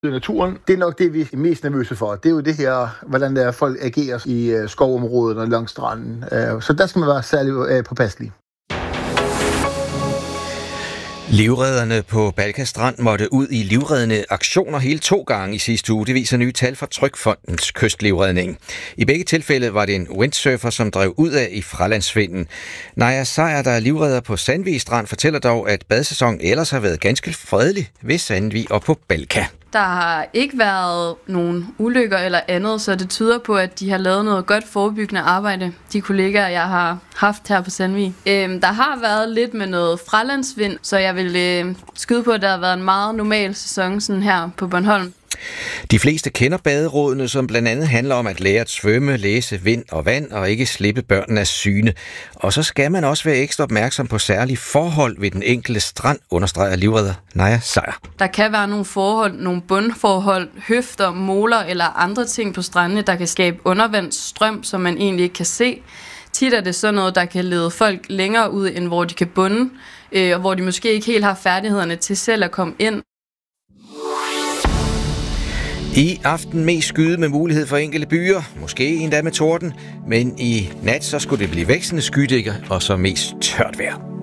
naturen. Det er nok det, vi er mest nervøse for. Det er jo det her, hvordan der folk agerer i skovområdet og langs stranden. Så der skal man være særlig påpasselig. Livredderne på Balka Strand måtte ud i livreddende aktioner hele 2 gange i sidste uge. Det viser nye tal fra Trygfondens kystlivredning. I begge tilfælde var det en windsurfer, som drev ud af i fralandsvinden. Naja Sejer, der er livredder på Sandvig Strand, fortæller dog, at badesæsonen ellers har været ganske fredelig ved Sandvig og på Balka. Der har ikke været nogen ulykker eller andet, så det tyder på, at de har lavet noget godt forebyggende arbejde, de kollegaer, jeg har haft her på Sandvig. Der har været lidt med noget fralandsvind, så jeg vil skyde på, at der har været en meget normal sæson sådan her på Bornholm. De fleste kender baderådene, som blandt andet handler om at lære at svømme, læse vind og vand og ikke slippe børnene af syne. Og så skal man også være ekstra opmærksom på særlige forhold ved den enkelte strand, understreger livredder Naja Sejer. Der kan være nogle forhold, nogle bundforhold, høfter, moler eller andre ting på strandene, der kan skabe undervandsstrøm, som man egentlig ikke kan se. Tit er det sådan noget, der kan lede folk længere ud, end hvor de kan bunde, og hvor de måske ikke helt har færdighederne til selv at komme ind. I aften mest skyde med mulighed for enkelte byer, måske endda med torden, men i nat så skulle det blive vækstende skydækker og så mest tørt vejr.